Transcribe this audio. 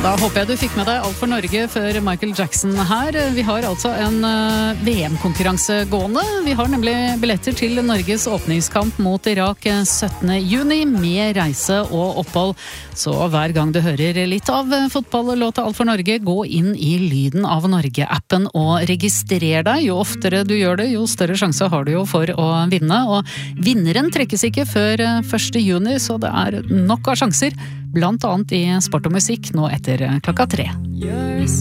Da håper jeg du fikk med deg alt for Norge før Michael Jackson her. Vi har altså en VM-konkurranse gående. Vi har nemlig billetter til Norges åpningskamp mot Irak 17. juni med reise og opphold. Så hver gang du hører litt av fotballåta Alt for Norge, gå inn i Lyden av Norge-appen og registrer deg. Jo oftere du gjør det, jo større sjanse har du jo for å vinne. Og vinneren trekkes ikke før 1. juni, så det er nok av sjanser. Blant annet i sport og musikk nå etter klokka 3.